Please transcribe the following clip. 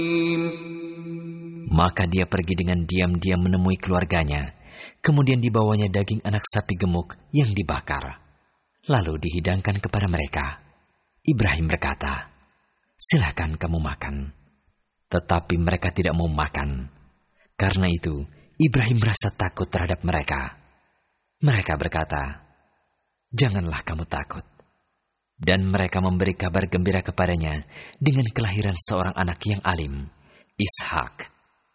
Maka dia pergi dengan diam-diam menemui keluarganya. Kemudian dibawanya daging anak sapi gemuk yang dibakar. Lalu dihidangkan kepada mereka. Ibrahim berkata, "Silakan kamu makan." Tetapi mereka tidak mau makan. Karena itu, Ibrahim merasa takut terhadap mereka. Mereka berkata, "Janganlah kamu takut." Dan mereka memberi kabar gembira kepadanya dengan kelahiran seorang anak yang alim, Ishak.